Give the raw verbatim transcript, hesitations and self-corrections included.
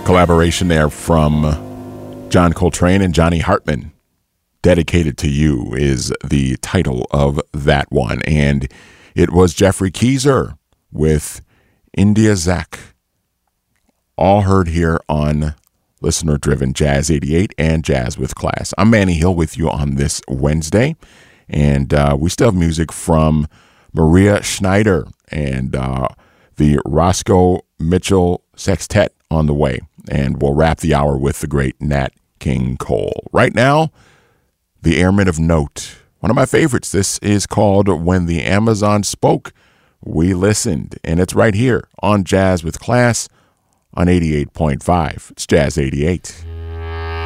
Collaboration there from John Coltrane and Johnny Hartman. Dedicated to You is the title of that one. And it was Jeffrey Keezer with India Zek. All heard here on listener-driven Jazz eighty-eight and Jazz with Class. I'm Manny Hill with you on this Wednesday. And uh, we still have music from Maria Schneider and uh, the Roscoe Mitchell Sextet on the way. And we'll wrap the hour with the great Nat King Cole. Right now, The Airmen of Note. One of my favorites. This is called When the Amazon Spoke, We Listened. And it's right here on Jazz with Class on eighty-eight point five. It's Jazz eighty-eight.